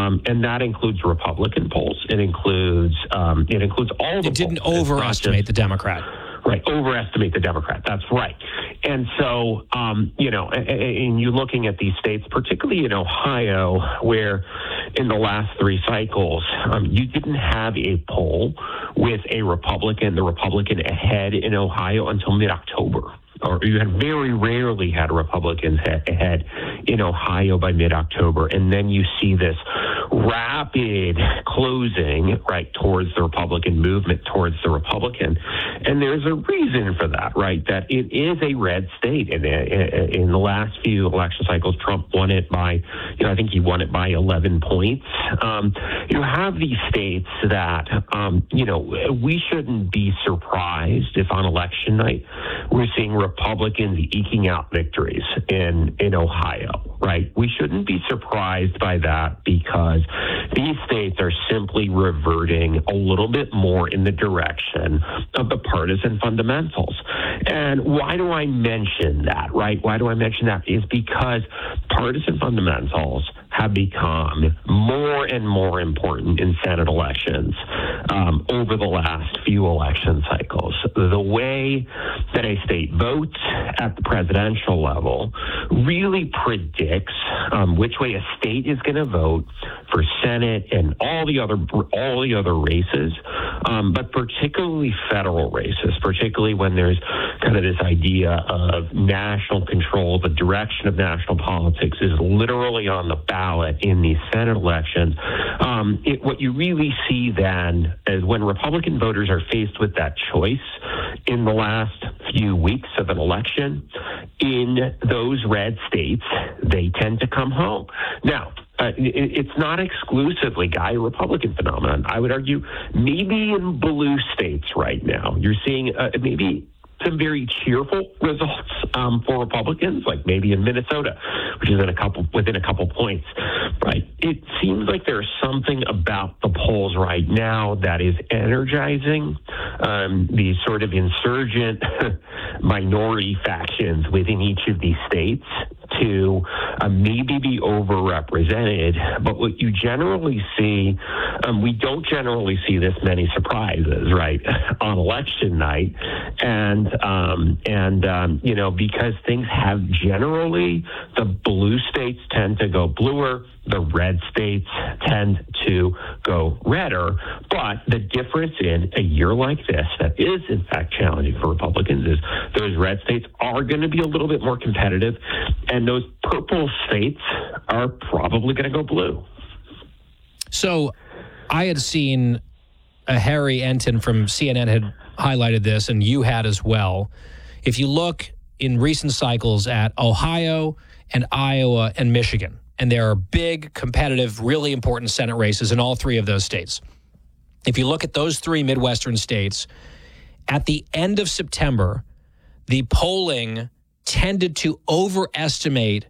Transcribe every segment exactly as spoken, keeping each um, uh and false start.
um, and that includes Republican polls. It includes um, it includes all the It didn't polls. overestimate the Democrat. Right, overestimate the Democrat. That's right. And so, um, you know, and you're looking at these states, particularly in Ohio, where in the last three cycles, um, you didn't have a poll with a Republican, the Republican ahead in Ohio until mid-October. Or you had very rarely had Republicans ahead in Ohio by mid-October. And then you see this rapid closing, right, towards the Republican movement, towards the Republican. And there's a reason for that, right, that it is a red state. And in the last few election cycles, Trump won it by, you know, I think he won it by eleven points. Um, you have these states that, um, you know, we shouldn't be surprised if on election night we're seeing Republicans eking out victories in, in Ohio, right? We shouldn't be surprised by that because these states are simply reverting a little bit more in the direction of the partisan fundamentals. And why do I mention that, right? Why do I mention that? Is because partisan fundamentals have become more and more important in Senate elections um, over the last few election cycles. The way that a state votes at the presidential level really predicts um, which way a state is going to vote for Senate and all the other all the other races, um, but particularly federal races, particularly when there's kind of this idea of national control, the direction of national politics is literally on the ballot in these Senate elections. Um, it, what you really see then is when Republican voters are faced with that choice in the last few weeks of an election, in those red states, they tend to come home. Now, Uh, it, it's not exclusively, Guy, a Republican phenomenon. I would argue maybe in blue states right now, you're seeing uh, maybe some very cheerful results um, for Republicans, like maybe in Minnesota, which is in a couple within a couple points. Right? It seems like there's something about the polls right now that is energizing um, these sort of insurgent minority factions within each of these states to uh, maybe be overrepresented. But what you generally see, um, we don't generally see this many surprises, right, on election night. And, um, and um, you know, because things have generally, the blue states tend to go bluer, the red states tend to go redder. But the difference in a year like this that is, in fact, challenging for Republicans is those red states are going to be a little bit more competitive, and those purple states are probably going to go blue. So I had seen uh, Harry Enton from C N N had highlighted this, and you had as well. If you look in recent cycles at Ohio and Iowa and Michigan, and there are big, competitive, really important Senate races in all three of those states. If you look at those three Midwestern states, at the end of September, the polling tended to overestimate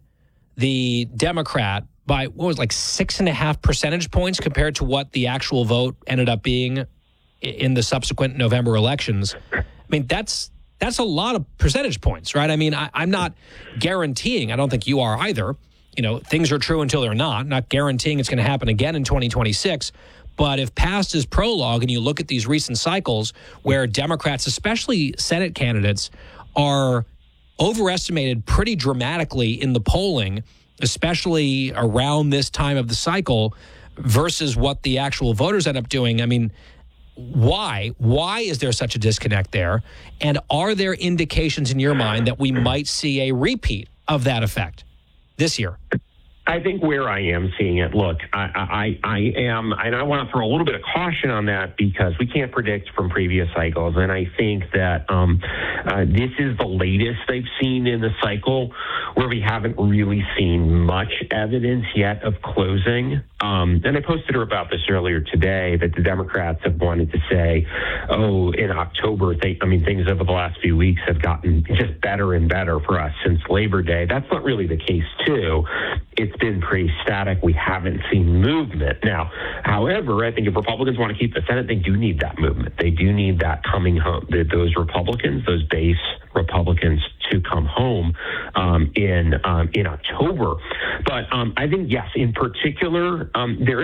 the Democrat by, what was it, like six and a half percentage points compared to what the actual vote ended up being in the subsequent November elections. I mean, that's that's a lot of percentage points, right? I mean, I, I'm not guaranteeing, I don't think you are either, you know, things are true until they're not, not guaranteeing it's going to happen again in twenty twenty-six. But if past is prologue and you look at these recent cycles where Democrats, especially Senate candidates, are overestimated pretty dramatically in the polling, especially around this time of the cycle, versus what the actual voters end up doing, I mean, why? Why is there such a disconnect there? And are there indications in your mind that we might see a repeat of that effect this year? I think where I am seeing it, look, I, I, I am, and I want to throw a little bit of caution on that because we can't predict from previous cycles. And I think that um, uh, this is the latest they've seen in the cycle where we haven't really seen much evidence yet of closing. Um, and I posted about this earlier today that the Democrats have wanted to say, oh, in October, they, I mean, things over the last few weeks have gotten just better and better for us since Labor Day. That's not really the case, too. It's been pretty static. We haven't seen movement. Now, however, I think if Republicans want to keep the Senate, they do need that movement. They do need that coming home. Those Republicans, those base Republicans, to come home um, in um, in October. But um, I think, yes, in particular, um, there